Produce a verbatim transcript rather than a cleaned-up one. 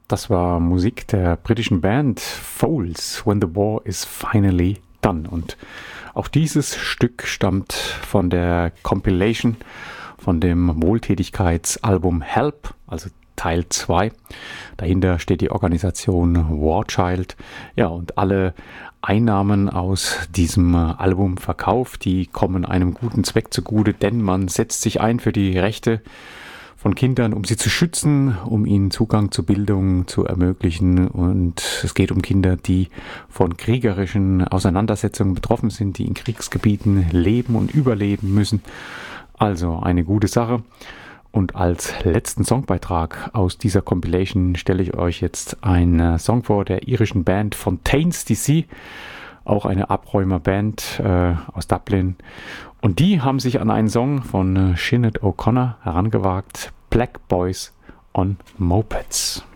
Das war Musik der britischen Band Foals, When the War is Finally Done. Und auch dieses Stück stammt von der Compilation, von dem Wohltätigkeitsalbum Help, also Teil zwei. Dahinter steht die Organisation War Child. Ja, und alle Einnahmen aus diesem Albumverkauf, die kommen einem guten Zweck zugute, denn man setzt sich ein für die Rechte von Kindern, um sie zu schützen, um ihnen Zugang zu Bildung zu ermöglichen. Und es geht um Kinder, die von kriegerischen Auseinandersetzungen betroffen sind, die in Kriegsgebieten leben und überleben müssen. Also eine gute Sache. Und als letzten Songbeitrag aus dieser Compilation stelle ich euch jetzt einen Song vor der irischen Band Fontaines D C, auch eine Abräumerband äh, aus Dublin. Und die haben sich an einen Song von äh, Sinead O'Connor herangewagt, Black Boys on Mopeds.